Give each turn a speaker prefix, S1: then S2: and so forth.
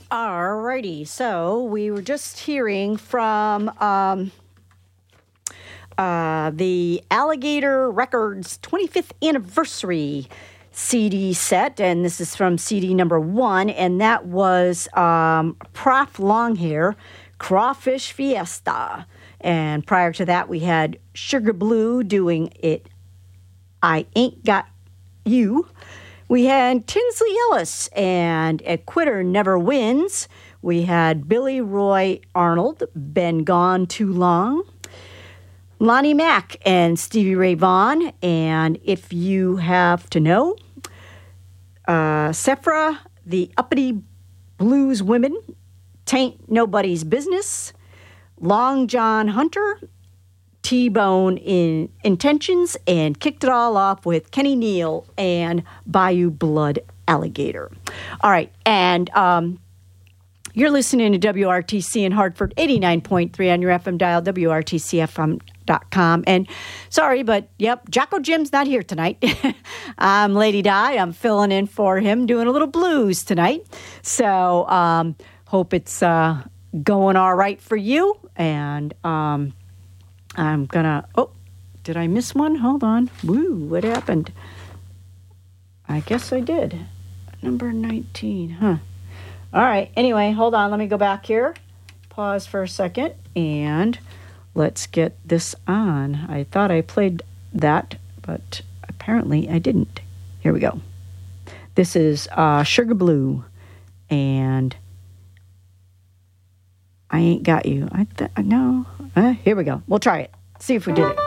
S1: Alrighty, so we were just hearing from the Alligator Records 25th anniversary CD set, and this is from CD number 1, and that was Prof Longhair, Crawfish Fiesta. And prior to that, we had Sugar Blue doing it, I Ain't Got You. We had Tinsley Ellis and A Quitter Never Wins. We had Billy Roy Arnold, Been Gone Too Long. Lonnie Mack and Stevie Ray Vaughan, and If You Have to Know. Sephra, The Uppity Blues Women, Tain't Nobody's Business. Long John Hunter, T-Bone in Intentions, and kicked it all off with Kenny Neal and Bayou Blood Alligator. All right, and you're listening to WRTC in Hartford, 89.3 on your FM dial, WRTCFM.com. And sorry, but yep, Jocko Jim's not here tonight. I'm Lady Di. I'm filling in for him, doing a little blues tonight. So hope it's going all right for you. And I'm gonna, oh, did I miss one? Hold on. Woo, what happened? I guess I did. Number 19, huh? All right, anyway, hold on. Let me go back here. Pause for a second, and let's get this on. I thought I played that, but apparently I didn't. Here we go. This is Sugar Blue, and I Ain't Got You. No. Here we go. We'll try it. See if we did it.